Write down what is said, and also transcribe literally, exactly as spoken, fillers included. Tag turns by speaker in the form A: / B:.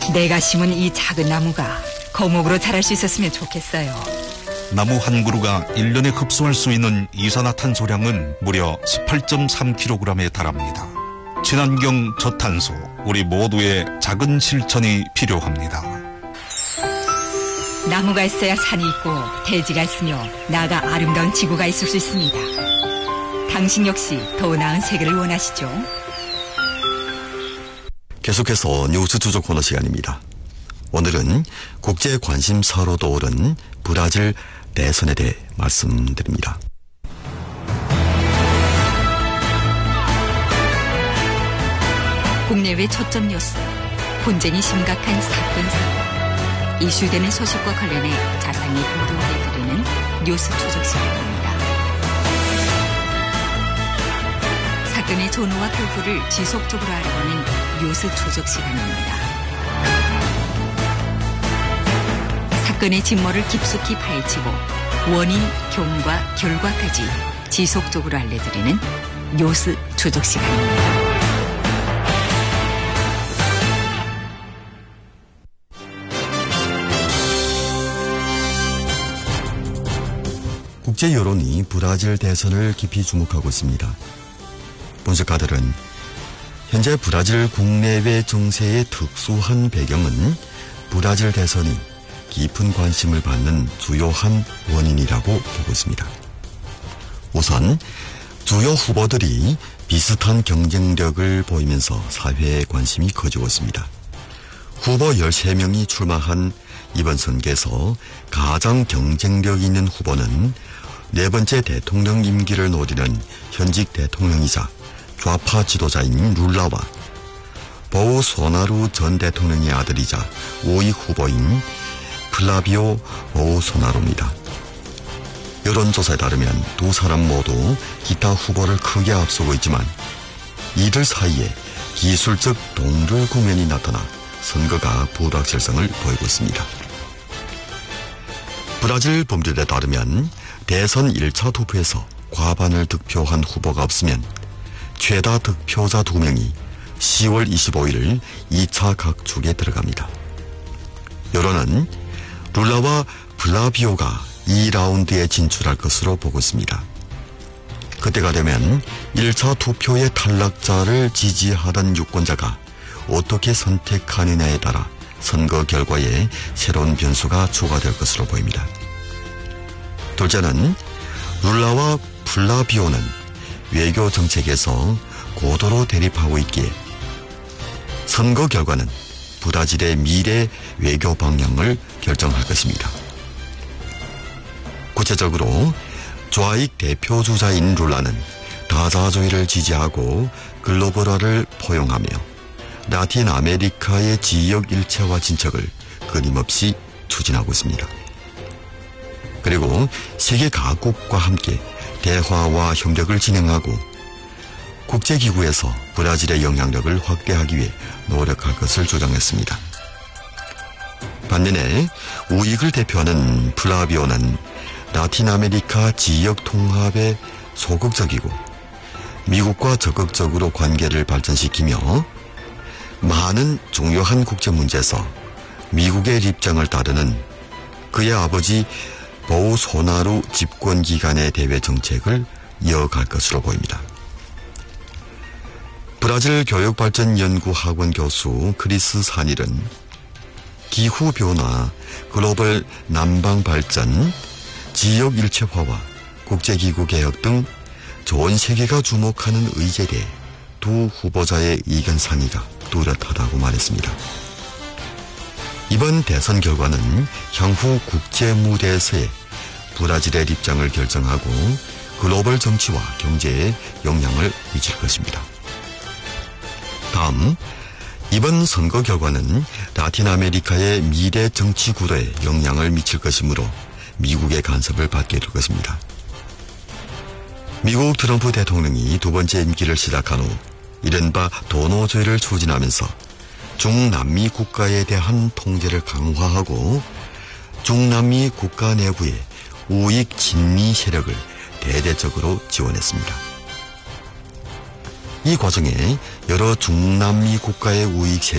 A: 내가 심은 이 작은 나무가 거목으로 자랄 수 있었으면 좋겠어요.
B: 나무 한 그루가 일 년에 흡수할 수 있는 이산화탄소량은 무려 십팔 점 삼 킬로그램에 달합니다. 친환경 저탄소, 우리 모두의 작은 실천이 필요합니다.
A: 나무가 있어야 산이 있고 대지가 있으며 나아가 아름다운 지구가 있을 수 있습니다. 당신 역시 더 나은 세계를 원하시죠?
C: 계속해서 뉴스 추적 코너 시간입니다. 오늘은 국제 관심사로 떠오른 브라질 대선에 대해 말씀드립니다.
A: 국내외 초점 뉴스, 분쟁이 심각한 사건 사고, 이슈되는 소식과 관련해 자세히 보도해드리는 뉴스 추적 시간입니다. 사건의 전후와 결과를 지속적으로 알아보는 뉴스 추적 시간입니다. 사건의 진모를 깊숙이 파헤치고 원인, 경과, 결과까지 지속적으로 알려드리는 뉴스 추적 시간입니다.
C: 국제 여론이 브라질 대선을 깊이 주목하고 있습니다. 분석가들은 현재 브라질 국내외 정세의 특수한 배경은 브라질 대선이 깊은 관심을 받는 주요한 원인이라고 보고 있습니다. 우선 주요 후보들이 비슷한 경쟁력을 보이면서 사회의 관심이 커지고 있습니다. 후보 열세 명이 출마한 이번 선거에서 가장 경쟁력 있는 후보는 네 번째 대통령 임기를 노리는 현직 대통령이자 좌파 지도자인 룰라와 보우소나루 전 대통령의 아들이자 오 위 후보인 플라비오 보우소나루입니다. 여론조사에 따르면 두 사람 모두 기타 후보를 크게 앞서고 있지만 이들 사이에 기술적 동률 국면이 나타나 선거가 불확실성을 보이고 있습니다. 브라질 법률에 따르면 대선 일 차 투표에서 과반을 득표한 후보가 없으면 최다 득표자 두 명이 시월 이십오일 이 차 각축에 들어갑니다. 여론은 룰라와 플라비오가 이 라운드에 진출할 것으로 보고 있습니다. 그때가 되면 일 차 투표의 탈락자를 지지하던 유권자가 어떻게 선택하느냐에 따라 선거 결과에 새로운 변수가 추가될 것으로 보입니다. 둘째는 룰라와 플라비오는 외교 정책에서 고도로 대립하고 있기에 선거 결과는 브라질의 미래 외교 방향을 결정할 것입니다. 구체적으로 좌익 대표주자인 룰라는 다자주의를 지지하고 글로벌화를 포용하며 라틴 아메리카의 지역 일체화 진척을 끊임없이 추진하고 있습니다. 그리고 세계 각국과 함께 대화와 협력을 진행하고 국제기구에서 브라질의 영향력을 확대하기 위해 노력할 것을 주장했습니다. 반면에 우익을 대표하는 플라비오는 라틴 아메리카 지역 통합에 소극적이고 미국과 적극적으로 관계를 발전시키며 많은 중요한 국제 문제에서 미국의 입장을 따르는 그의 아버지 보우소나루 집권기간의 대외 정책을 이어갈 것으로 보입니다. 브라질 교육발전연구학원 교수 크리스 사닐은 기후변화, 글로벌 난방발전, 지역 일체화와 국제기구 개혁 등 전 세계가 주목하는 의제에 대해 두 후보자의 의견 상이가 뚜렷하다고 말했습니다. 이번 대선 결과는 향후 국제 무대에서의 브라질의 입장을 결정하고 글로벌 정치와 경제에 영향을 미칠 것입니다. 다음, 이번 선거 결과는 라틴 아메리카의 미래 정치 구도에 영향을 미칠 것이므로 미국의 간섭을 받게 될 것입니다. 미국 트럼프 대통령이 두 번째 임기를 시작한 후 이른바 도노주의를 추진하면서 중남미 국가에 대한 통제를 강화하고 중남미 국가 내부의 우익 친미 세력을 대대적으로 지원했습니다. 이 과정에 여러 중남미 국가의 우익 세력